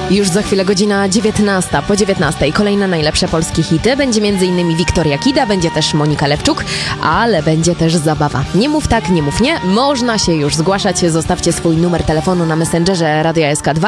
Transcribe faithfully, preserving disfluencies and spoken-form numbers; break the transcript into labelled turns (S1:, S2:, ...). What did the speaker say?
S1: Już za chwilę godzina dziewiętnasta. Po dziewiętnastej kolejne najlepsze polskie hity. Będzie m.in. Wiktoria Kida, będzie też Monika Lewczuk, ale będzie też zabawa. Nie mów tak, nie mów nie. Można się już zgłaszać. Zostawcie swój numer telefonu na Messengerze Radia S K dwa.